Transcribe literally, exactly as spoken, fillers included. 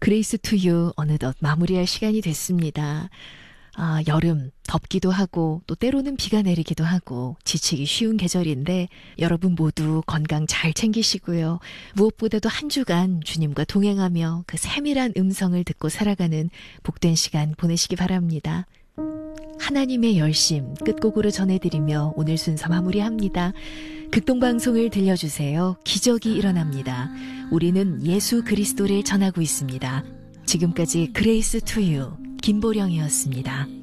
그레이스 투유 어느덧 마무리할 시간이 됐습니다. 아, 여름 덥기도 하고 또 때로는 비가 내리기도 하고 지치기 쉬운 계절인데 여러분 모두 건강 잘 챙기시고요. 무엇보다도 한 주간 주님과 동행하며 그 세밀한 음성을 듣고 살아가는 복된 시간 보내시기 바랍니다. 하나님의 열심 끝곡으로 전해드리며 오늘 순서 마무리합니다. 극동방송을 들려주세요. 기적이 일어납니다. 우리는 예수 그리스도를 전하고 있습니다. 지금까지 그레이스 투유 김보령이었습니다.